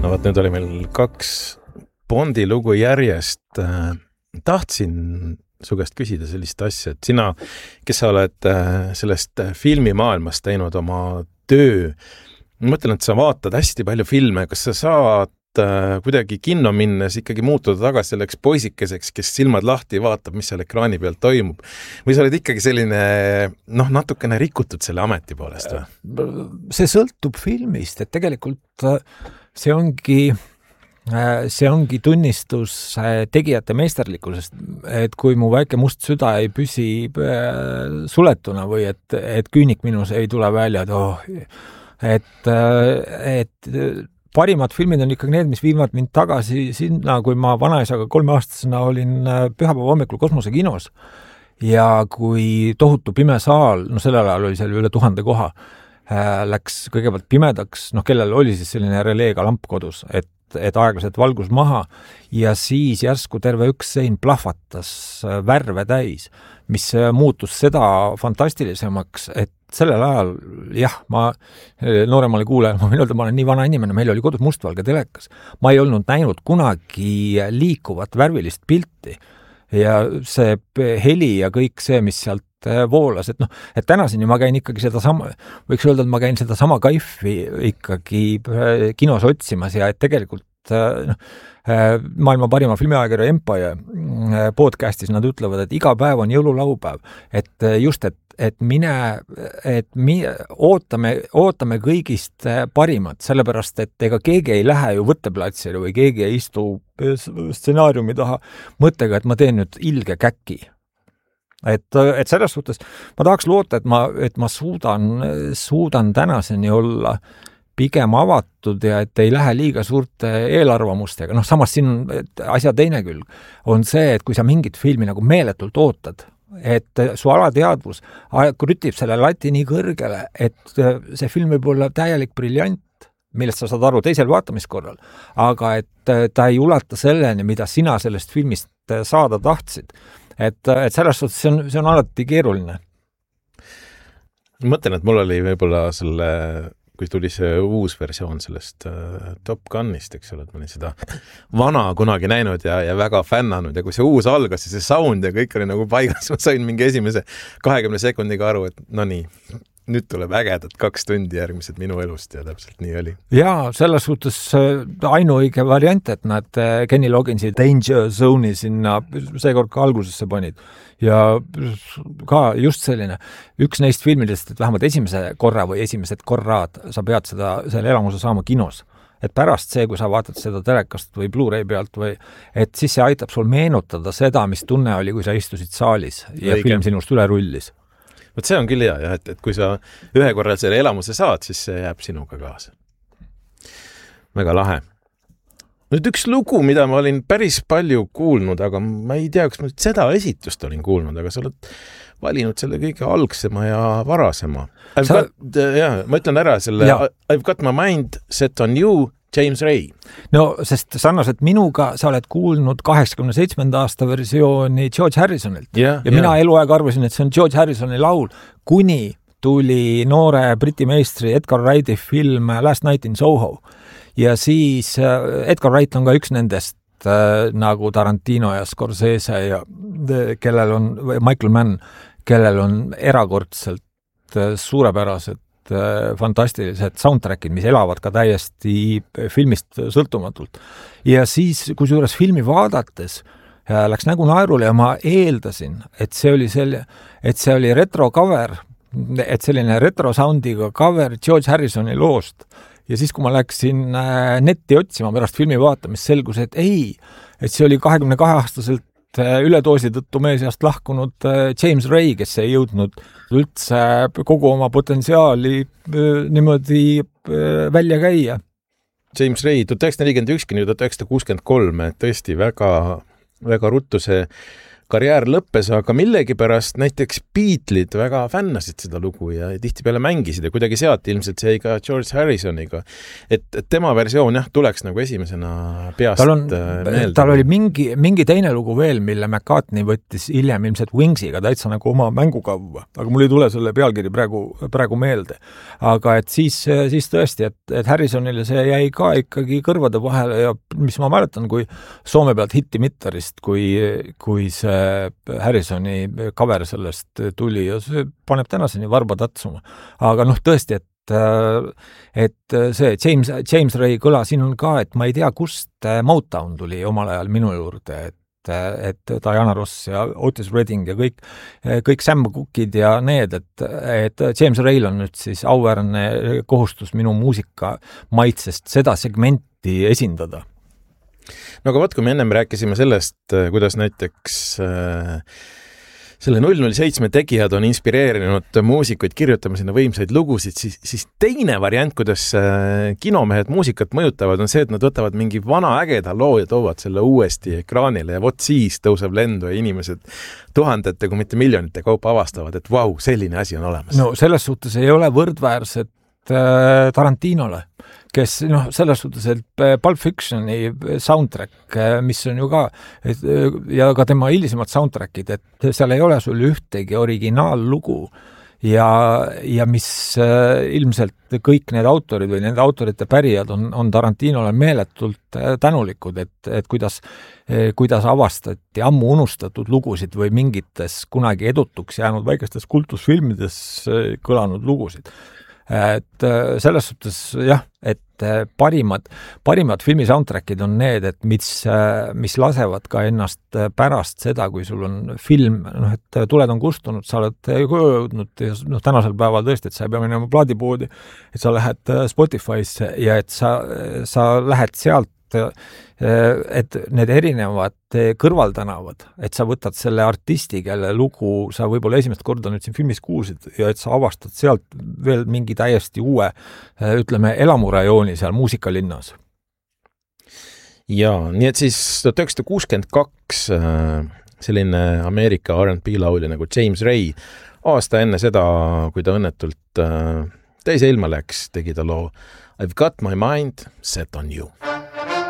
No vaat nüüd oli meil 2 Bondi lugu järjest. Tahtsin su käest küsida sellist asja, et sina, kes sa oled sellest filmimaailmast teinud oma töö, ma mõtlen, et sa vaatad hästi palju filme, kas sa saad kuidagi kinno minnes ikkagi muutuda tagasi selleks poisikeseks, kes silmad lahti vaatab, mis seal ekraani peal toimub, või sa oled ikkagi selline natukene rikutud selle ameti poolest või? See sõltub filmist, et tegelikult see ongi tunnistus tegijate meisterlikkusest, et kui mu väike must süda ei püsi suletuna või et küünik minus ei tule välja, et parimad filmid on ikkagi need, mis viivad mind tagasi sinna, kui ma vanaisaga 3-aastasena olin pühapäeva hommikul Kosmosekinos ja kui tohutu pime saal, sellel ajal oli seal üle 1000 koha, läks kõigepealt pimedaks, kellel oli siis selline releega lamp kodus, et aeglaselt valgus maha ja siis järsku terve üks sein plahvatas värve täis, mis muutus seda fantastilisemaks, et sellel ajal, ma nooremale kuulajale, ma võin öelda, ma olen nii vana inimene, meil oli kodus mustvalge telekas. Ma ei olnud näinud kunagi liikuvat värvilist pilti ja see heli ja kõik see, mis sealt voolas, et tänaseni ma käin ikkagi võiks öelda, et ma käin seda sama kaifi ikkagi kinos otsimas ja et tegelikult maailma parima filmiajakirja Empire podcastis nad ütlevad, et iga päev on jõululaupäev, et just, ootame kõigist parimat, sellepärast, et ega keegi ei lähe ju võtteplatsile või keegi ei istu stsenaariumi taha mõttega, et ma teen nüüd ilge käki. Et selles suhtes ma tahaks loota, et ma suudan tänaseni olla pigem avatud ja et ei lähe liiga suurte eelarvamustega. Samas siin asja teine külg on see, et kui sa mingit filmi nagu meeletult ootad, et su alateadvus krütib selle lati nii kõrgele, et see film võib olla täielik briljant, millest sa saad aru teisel vaatamiskorral, aga et ta ei ulata selleni, mida sina sellest filmist saada tahtsid. Et selles suhtes see on alati keeruline. Mõtlen, et mul oli võib-olla kui tuli see uus versioon sellest Top Gunist, eks ole, et ma olin seda vana kunagi näinud ja väga fännanud ja kui see uus algas ja see sound ja kõik oli nagu paigas, ma sain mingi esimese 20 sekundiga aru, et nii, nüüd tuleb ägedad 2 tundi järgmised minu elust ja täpselt nii oli. Jaa, selles suhtes ainuõige variant, et nad Kenny Logginsi Danger Zone'i sinna seekord ka algusesse panid. Ja ka just selline üks neist filmidest, et vähemalt esimese korra või esimesed korrad sa pead selle elamuse saama kinos. Et pärast see, kui sa vaatad seda telekast või Blu-ray pealt et siis see aitab sul meenutada seda, mis tunne oli, kui sa istusid saalis ja film sinust üle rullis. Võt see on küll hea, et kui sa ühe korral selle elamuse saad, siis see jääb sinuga kaasa. Väga lahe. Nüüd üks lugu, mida ma olin päris palju kuulnud, aga ma ei tea, kas ma seda esitust olin kuulnud, aga sa oled valinud selle kõige algsema ja varasema. Ma ütlen ära selle I've got my mind set on you, James Ray. No, sest sarnaselt minuga sa oled kuulnud 87. aasta versiooni George Harrisonilt. Ja mina eluaeg arvasin, et see on George Harrisoni laul, kuni tuli noore Briti meistri Edgar Wrighti film Last Night in Soho. Ja siis Edgar Wright on ka üks nendest nagu Tarantino ja Scorsese ja kellel on Michael Mann, kellel on erakordselt suurepärased fantastilised soundtrackid, mis elavad ka täiesti filmist sõltumatult. Ja siis, kusjuures filmi vaadates läks nägu naerule ja ma eeldasin, et see oli retro cover, et selline retro soundiga cover George Harrisoni loost. Ja siis, kui ma läksin netti otsima pärast filmi vaatamist, selgus, et et see oli 22-aastaselt üledoosi tõttu meie seast lahkunud James Ray, kes ei jõudnud üldse kogu oma potentsiaali niimoodi välja käia. James Ray 1941 kuni 1963, tõesti väga, väga ruttu see karjäär lõppes, aga millegipärast näiteks Beatles'id väga fännasid seda lugu ja tihtipeale mängisid ja kuidagi sealt ilmselt see ka George Harrisoniga. Et tema versioon tuleks nagu esimesena peast meelde. Tal oli mingi teine lugu veel, mille McCartney võttis hiljem ilmselt Wingsiga täitsa nagu oma mängukavva, aga mul ei tule selle pealkiri praegu meelde. Aga et siis tõesti, et Harrisonile see jäi ka ikkagi kõrvade vahele ja mis ma mäletan, kui Soome pealt hitti mittarist, kui see Harrisoni cover sellest tuli ja see paneb tänaseni varba tatsuma. Aga tõesti, et see James Ray kõla siin on ka, et ma ei tea, kust Motown tuli omal ajal minu juurde, et Diana Ross ja Otis Redding ja kõik Sam Cookid ja need, et James Ray'l on nüüd siis auväärne kohustus minu muusika maitsest seda segmenti esindada. No aga kui me ennem rääkisime sellest, kuidas näiteks selle 007 tegijad on inspireerinud muusikuid kirjutama sinna võimsaid lugusid, siis teine variant, kuidas kinomehed muusikat mõjutavad, on see, et nad võtavad mingi vana ägeda loo ja toovad selle uuesti ekraanile ja vot siis tõuseb lendu ja inimesed tuhandete, kui mitte miljonite kaupa avastavad, et vau, selline asi on olemas. No selles suhtes ei ole võrdväärset Tarantinole, kes selles suhtes, et Pulp Fictioni soundtrack, mis on ju ka, ja ka tema hilisemad soundtrackid, et seal ei ole sul ühtegi originaallugu ja mis ilmselt kõik need autorid või nende autorite pärijad on Tarantinole meeletult tänulikud, et kuidas avastati ammu unustatud lugusid või mingites kunagi edutuks jäänud väikestes kultusfilmides kõlanud lugusid. Et selles suhtes et parimad filmi soundtrackid on need, et mis lasevad ka ennast pärast seda, kui sul on film, et tuled on kustunud, sa oled jõudnud ja tänasel päeval tõesti, et sa ei pea minema plaadipoodi, et sa lähed Spotify'sse ja et sa lähed sealt, et need erinevad kõrvaltänavad, et sa võtad selle artisti, kelle lugu sa võib-olla esimest korda nüüd siin filmis kuulsid ja et sa avastad sealt veel mingi täiesti uue, ütleme, elamurajooni seal muusikalinnas. Jaa, nii et siis 1962 selline Ameerika R&B laulja nagu James Ray aasta enne seda, kui ta õnnetult teise ilma läks, tegi ta loo I've got my mind set on you.